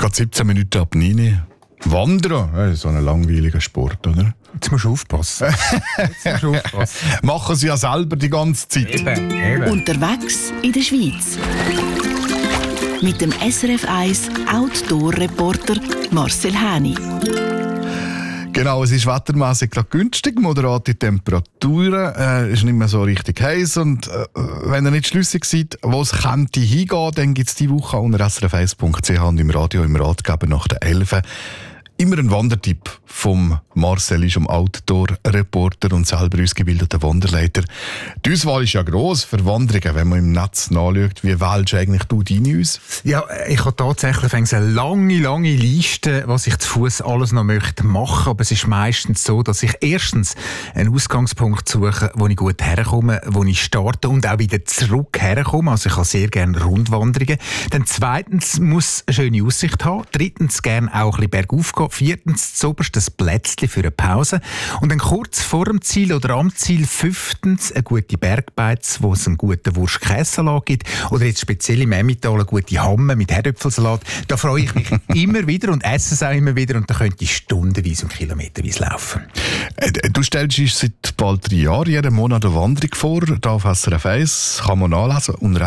Geht 17 Minuten ab 9. Wandern, das ist so ein langweiliger Sport, oder? Jetzt musst du aufpassen. Machen sie ja selber die ganze Zeit. Eben. Unterwegs in der Schweiz. Mit dem SRF 1 Outdoor-Reporter Marcel Häni. Genau, es ist wettermässig gerade günstig, moderate Temperaturen, ist nicht mehr so richtig heiß und wenn ihr nicht schlüssig seid, wo es könnte hingehen, dann gibt es diese Woche unter srf1.ch und im Radio im Ratgeber nach der 11 immer ein Wandertipp vom Marcel, ist Outdoor-Reporter und selber ausgebildeter Wanderleiter. Die Auswahl ist ja gross für Wanderungen, wenn man im Netz nachschaut. Wie wählst du eigentlich deine aus? Ja, ich habe tatsächlich eine lange Liste, was ich zu Fuß alles noch möchte machen. Aber es ist meistens so, dass ich erstens einen Ausgangspunkt suche, wo ich gut herkomme, wo ich starte und auch wieder zurück herkomme. Also ich habe sehr gerne Rundwanderungen. Dann zweitens muss eine schöne Aussicht haben. Drittens gerne auch ein bisschen bergauf gehen. Viertens zuoberst ein Plätzchen für eine Pause. Und dann kurz vor dem Ziel oder am Ziel fünftens eine gute Bergbeiz, wo es einen guten Wurst-Käsesalat gibt. Oder jetzt speziell im Emmental eine gute Hamme mit Herdöpfelsalat. Da freue ich mich immer wieder und esse es auch immer wieder. Und da könnte ich stundenweise und kilometerweise laufen. Du stellst uns seit bald 3 Jahren jeden Monat eine Wanderung vor. Da auf SRF 1 kann man nachlesen unter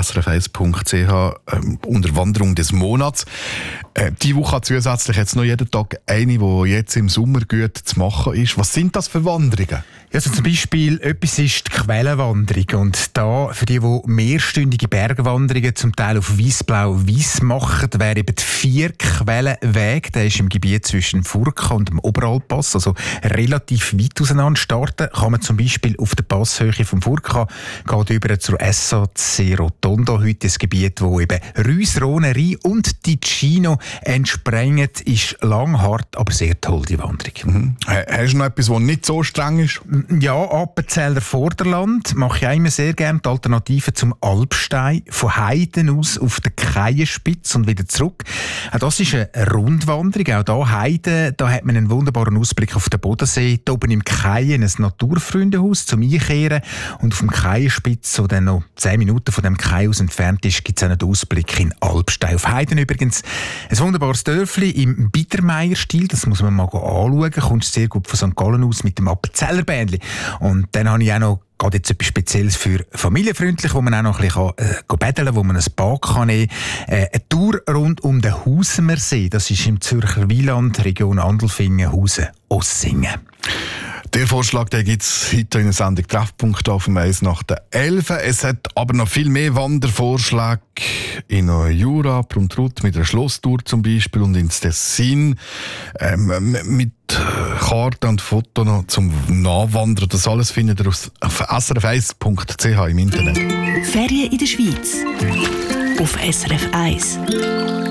srf1.ch unter Wanderung des Monats. Diese Woche hat zusätzlich jetzt noch jeden Tag eine, die jetzt im Sommer gut zu machen ist. Was sind das für Wanderungen? Ja, also zum Beispiel etwas ist die Quellenwanderung. Und da, für die mehrstündige Bergwanderungen zum Teil auf Weissblau-Weiss machen, wäre eben die 4-Quellenweg. Der ist im Gebiet zwischen Furka und dem Oberalppass, also relativ weit auseinander starten. Kann man zum Beispiel auf der Passhöhe vom Furka geht über zur SAC Rotondo, heute das Gebiet, wo eben Rüs, Rhone, Rhein und Ticino entsprengen. Ist lang, hart, aber sehr toll, die Wanderung. Hast du noch etwas, das nicht so streng ist? Ja, Appenzeller Vorderland mache ich auch immer sehr gerne. Die Alternative zum Alpstein. Von Heiden aus auf den Keienspitze und wieder zurück. Auch das ist eine Rundwanderung. Auch da Heiden, da hat man einen wunderbaren Ausblick auf den Bodensee. Da oben im Keien ein Naturfreundehaus zum Einkehren. Und auf dem Keienspitz, wo dann noch 10 Minuten von dem Kai aus entfernt ist, gibt es auch einen Ausblick in Alpstein. Auf Heiden übrigens ein wunderbares Dörfli im Biedermeier-Stil. Das muss man mal anschauen. Kommst sehr gut von St. Gallen aus mit dem Appenzeller Bändli. Und dann habe ich auch noch gerade jetzt etwas Spezielles für familienfreundlich, wo man auch noch ein bisschen betteln kann, wo man ein Bad kann nehmen kann. Eine Tour rund um den Hausemersee. Das ist im Zürcher Wieland, Region Andelfingen, Hausen-Ossingen. Der Vorschlag gibt es heute in der Sendung Treffpunkt auf dem 1 nach der 11. Es hat aber noch viel mehr Wandervorschläge in Jura, Pruntrut mit einer Schlosstour zum Beispiel und ins Tessin mit Karten und Fotos noch zum Nachwandern. Das alles findet ihr auf srf1.ch im Internet. Ferien in der Schweiz auf SRF 1.